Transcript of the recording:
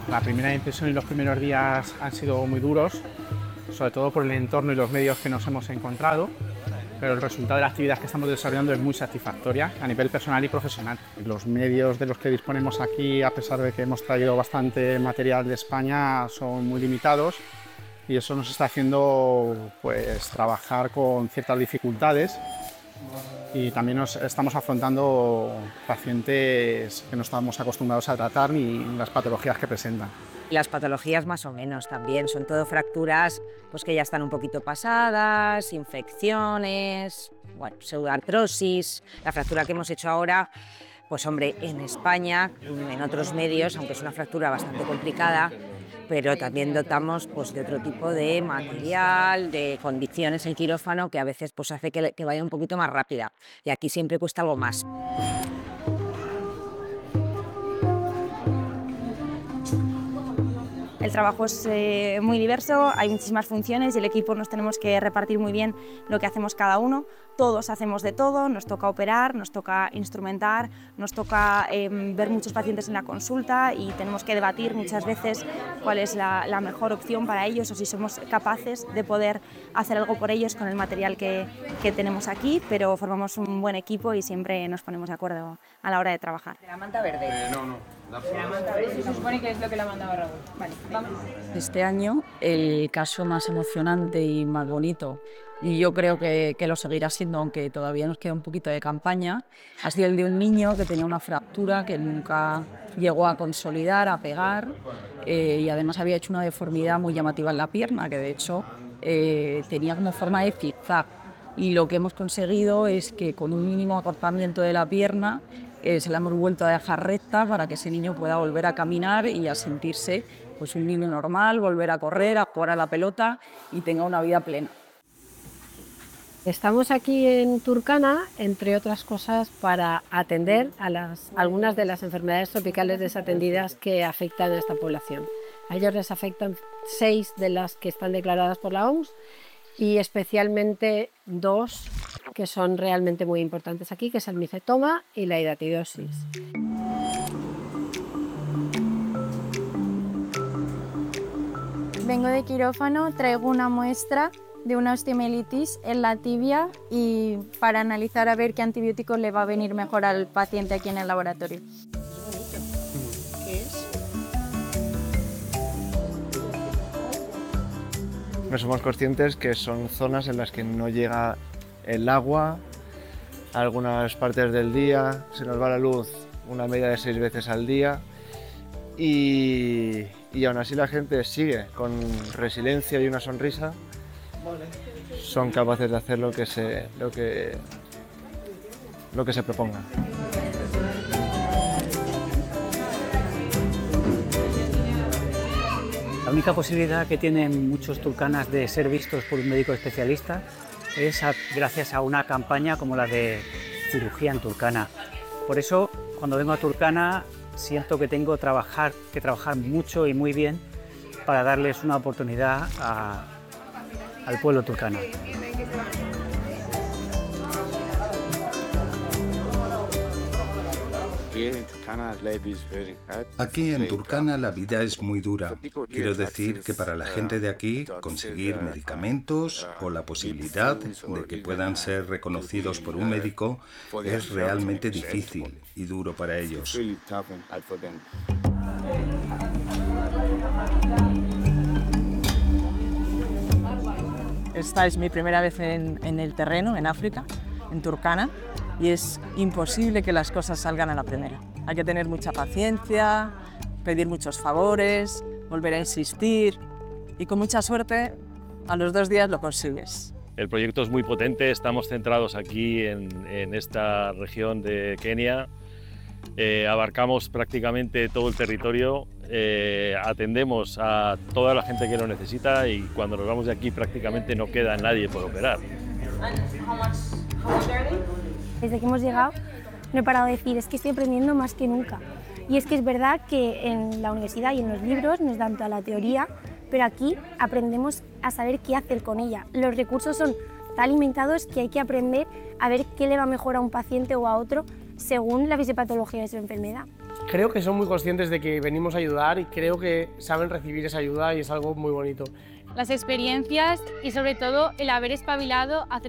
La primera impresión y los primeros días han sido muy duros, sobre todo por el entorno y los medios que nos hemos encontrado, pero el resultado de la actividad que estamos desarrollando es muy satisfactoria a nivel personal y profesional. Los medios de los que disponemos aquí, a pesar de que hemos traído bastante material de España, son muy limitados y eso nos está haciendo pues, trabajar con ciertas dificultades y también nos estamos afrontando pacientes que no estamos acostumbrados a tratar ni las patologías que presentan. Las patologías más o menos también, son todo fracturas pues que ya están un poquito pasadas, infecciones, bueno, pseudoartrosis. La fractura que hemos hecho ahora, pues hombre, en España, en otros medios, aunque es una fractura bastante complicada, pero también dotamos pues, de otro tipo de material, de condiciones en quirófano que a veces pues, hace que vaya un poquito más rápida. Y aquí siempre cuesta algo más. El trabajo es muy diverso, hay muchísimas funciones y el equipo nos tenemos que repartir muy bien lo que hacemos cada uno. Todos hacemos de todo, nos toca operar, nos toca instrumentar, nos toca ver muchos pacientes en la consulta y tenemos que debatir muchas veces cuál es la mejor opción para ellos o si somos capaces de poder hacer algo por ellos con el material que tenemos aquí, pero formamos un buen equipo y siempre nos ponemos de acuerdo a la hora de trabajar. ¿La manta verde? No. La manta verde. Se supone que es lo que le ha mandado Raúl. Vale, vamos. Este año el caso más emocionante y más bonito, y yo creo que lo seguirá siendo, aunque todavía nos queda un poquito de campaña, ha sido el de un niño que tenía una fractura que nunca llegó a consolidar, a pegar, y además había hecho una deformidad muy llamativa en la pierna, que de hecho tenía como forma de zigzag. Y lo que hemos conseguido es que con un mínimo acortamiento de la pierna se la hemos vuelto a dejar recta para que ese niño pueda volver a caminar y a sentirse pues, un niño normal, volver a correr, a jugar a la pelota y tenga una vida plena. Estamos aquí en Turkana, entre otras cosas, para atender a algunas de las enfermedades tropicales desatendidas que afectan a esta población. A ellos les afectan 6 de las que están declaradas por la OMS y especialmente 2 que son realmente muy importantes aquí, que es el micetoma y la hidatidosis. Vengo de quirófano, traigo una muestra de una osteomielitis en la tibia y para analizar a ver qué antibiótico le va a venir mejor al paciente aquí en el laboratorio. ¿Qué es? No somos conscientes que son zonas en las que no llega el agua, algunas partes del día, se nos va la luz una media de 6 veces al día y aún así la gente sigue con resiliencia y una sonrisa. Son capaces de hacer lo que se propongan. La única posibilidad que tienen muchos turcanas de ser vistos por un médico especialista es gracias a una campaña como la de cirugía en Turkana. Por eso, cuando vengo a Turkana, siento que tengo que trabajar mucho y muy bien para darles una oportunidad al pueblo turcano. Aquí en Turkana la vida es muy dura. Quiero decir que para la gente de aquí conseguir medicamentos o la posibilidad de que puedan ser reconocidos por un médico es realmente difícil y duro para ellos. Esta es mi primera vez en el terreno, en África, en Turkana, y es imposible que las cosas salgan a la primera. Hay que tener mucha paciencia, pedir muchos favores, volver a insistir y con mucha suerte a los 2 días lo consigues. El proyecto es muy potente, estamos centrados aquí en esta región de Kenia. Abarcamos prácticamente todo el territorio, atendemos a toda la gente que lo necesita y cuando nos vamos de aquí prácticamente no queda nadie por operar. Desde que hemos llegado no he parado de decir, es que estoy aprendiendo más que nunca. Y es que es verdad que en la universidad y en los libros nos dan toda la teoría, pero aquí aprendemos a saber qué hacer con ella. Los recursos son tan limitados que hay que aprender a ver qué le va mejor a un paciente o a otro según la fisiopatología de su enfermedad. Creo que son muy conscientes de que venimos a ayudar y creo que saben recibir esa ayuda y es algo muy bonito. Las experiencias y sobre todo el haber espabilado a